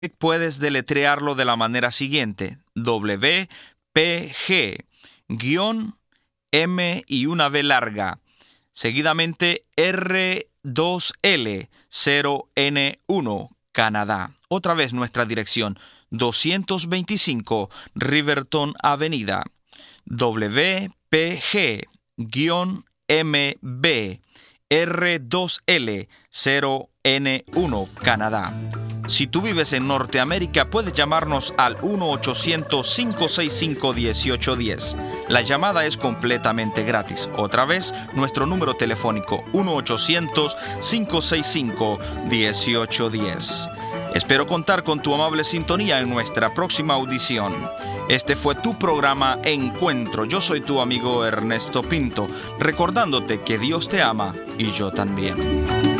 Puedes deletrearlo de la manera siguiente: WPG, guión M y una V larga, seguidamente R2L 0N1, Canadá. Otra vez nuestra dirección: 225 Riverton Avenida, WPG-MB R2L 0N1, Canadá. Si tú vives en Norteamérica, puedes llamarnos al 1-800-565-1810. La llamada es completamente gratis. Otra vez, nuestro número telefónico: 1-800-565-1810. Espero contar con tu amable sintonía en nuestra próxima audición. Este fue tu programa Encuentro. Yo soy tu amigo Ernesto Pinto, recordándote que Dios te ama y yo también.